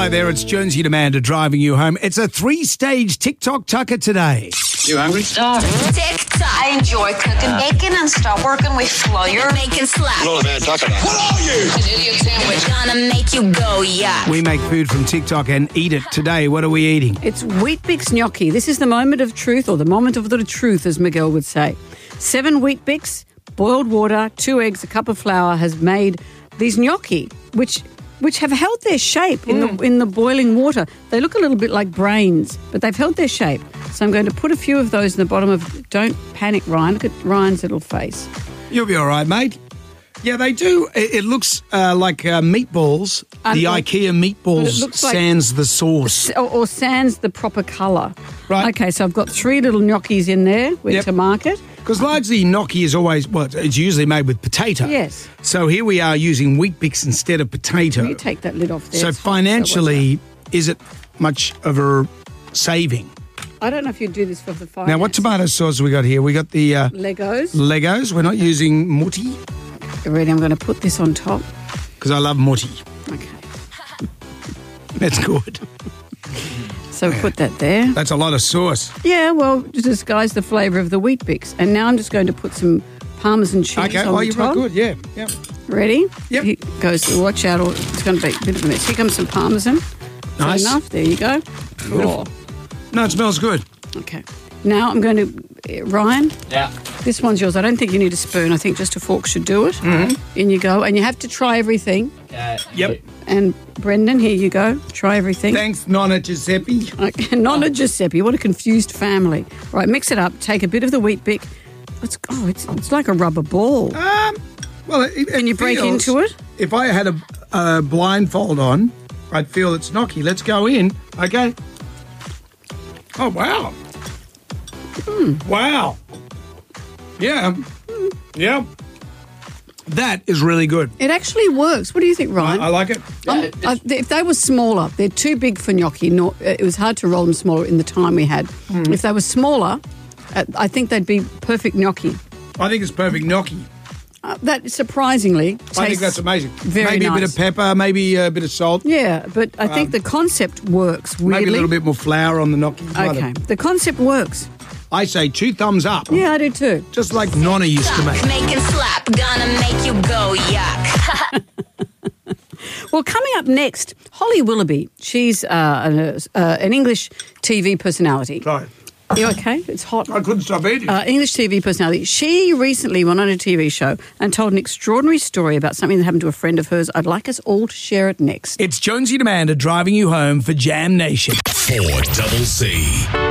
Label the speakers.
Speaker 1: Hello there, it's Jonesy and Amanda driving you home. It's a 3-stage TikTok tucker today.
Speaker 2: You hungry?
Speaker 3: Stop.
Speaker 4: TikTok. I enjoy cooking bacon and stop working with flour.
Speaker 3: Making slap.
Speaker 2: What man talking about? What are you?
Speaker 3: An idiot sandwich. Gonna make you go, yeah.
Speaker 1: We make food from TikTok and eat it. Today, what are we eating?
Speaker 5: It's Weet-Bix gnocchi. This is the moment of truth, or the moment of the truth, as Miguel would say. 7 Weet-Bix, boiled water, 2 eggs, a cup of flour has made these gnocchi, which have held their shape in the boiling water. They look a little bit like brains, but they've held their shape. So I'm going to put a few of those in the bottom of... Don't panic, Ryan. Look at Ryan's little face.
Speaker 1: You'll be all right, mate. Yeah, they do. It looks like meatballs. The IKEA meatballs sans the sauce.
Speaker 5: Or sans the proper colour.
Speaker 1: Right.
Speaker 5: Okay, so I've got 3 little gnocchis in there to market.
Speaker 1: Because largely gnocchi is always, it's usually made with potato.
Speaker 5: Yes.
Speaker 1: So here we are using Weet-Bix instead of potato.
Speaker 5: You take that lid off there.
Speaker 1: So financially, is it much of a saving?
Speaker 5: I don't know if you'd do this for the finance.
Speaker 1: Now, what tomato sauce have we got here? We got the...
Speaker 5: Legos.
Speaker 1: Legos. We're not using mutti.
Speaker 5: Ready? I'm going to put this on top.
Speaker 1: Because I love mutti.
Speaker 5: Okay.
Speaker 1: That's good.
Speaker 5: So put that there.
Speaker 1: That's a lot of sauce.
Speaker 5: Yeah, well, to disguise the flavour of the Weet-Bix. And now I'm just going to put some Parmesan cheese on the top.
Speaker 1: you're right, good, yeah.
Speaker 5: Ready?
Speaker 1: Yep.
Speaker 5: Here goes, watch out, or it's going to be a bit of a mess. Here comes some Parmesan.
Speaker 1: Nice.
Speaker 5: Enough, there you go.
Speaker 1: Beautiful. No, it smells good.
Speaker 5: Okay. Now I'm going to, Ryan?
Speaker 2: Yeah.
Speaker 5: This one's yours. I don't think you need a spoon. I think just a fork should do it. Mm-hmm. In you go. And you have to try everything.
Speaker 1: Yep.
Speaker 5: And Brendan, here you go. Try everything.
Speaker 1: Thanks, Nonna Giuseppe.
Speaker 5: Okay. Nonna Giuseppe. What a confused family. Right, mix it up. Take a bit of the Weet-Bix. It's like a rubber ball.
Speaker 1: Can
Speaker 5: you break into it? If
Speaker 1: I had a blindfold on, I'd feel it's gnocchi. Let's go in. Okay. Oh, wow. Wow. Yeah. Yeah. That is really good.
Speaker 5: It actually works. What do you think, Ryan?
Speaker 1: I like it.
Speaker 5: If they were smaller, they're too big for gnocchi. It was hard to roll them smaller in the time we had. If they were smaller, I think they'd be perfect gnocchi.
Speaker 1: I think it's perfect gnocchi.
Speaker 5: That surprisingly tastes
Speaker 1: I think that's amazing.
Speaker 5: Very
Speaker 1: maybe
Speaker 5: nice.
Speaker 1: a bit of pepper, maybe a bit of salt.
Speaker 5: Yeah, but I think the concept works, weirdly.
Speaker 1: Maybe a little bit more flour on the gnocchi.
Speaker 5: Okay, the concept works.
Speaker 1: I say 2 thumbs up.
Speaker 5: Yeah, I do too.
Speaker 1: Just like Nonna used to make.
Speaker 3: Making slap. Gonna make you go, yuck.
Speaker 5: Well, coming up next, Holly Willoughby. She's an English TV personality.
Speaker 1: Right.
Speaker 5: You okay? It's hot.
Speaker 1: I couldn't stop eating.
Speaker 5: English TV personality. She recently went on a TV show and told an extraordinary story about something that happened to a friend of hers. I'd like us all to share it next.
Speaker 1: It's Jonesy and Amanda driving you home for Jam Nation.
Speaker 6: 4CC.